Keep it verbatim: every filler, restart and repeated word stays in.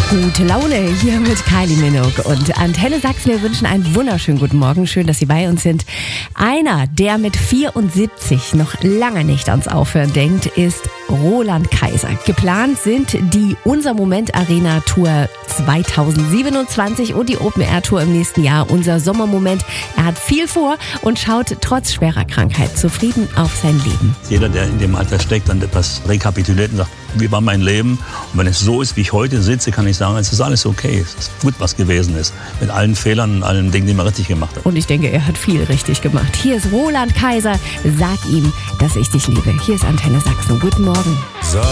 Gute Laune hier mit Kylie Minogue und Antenne Sachsen. Wir wünschen einen wunderschönen guten Morgen. Schön, dass Sie bei uns sind. Einer, der mit vierundsiebzig noch lange nicht ans Aufhören denkt, ist Roland Kaiser. Geplant sind die Unser Moment Arena Tour zweitausendsiebenundzwanzig und die Open Air Tour im nächsten Jahr. Unser Sommermoment. Er hat viel vor und schaut trotz schwerer Krankheit zufrieden auf sein Leben. Jeder, der in dem Alter steckt, dann etwas rekapituliert und sagt, wie war mein Leben? Und wenn es so ist, wie ich heute sitze, kann ich sagen, es ist alles okay. Es ist gut, was gewesen ist. Mit allen Fehlern und allen Dingen, die man richtig gemacht hat. Und ich denke, er hat viel richtig gemacht. Hier ist Roland Kaiser. Sag ihm, dass ich dich liebe. Hier ist Antenne Sachsen. Guten Morgen.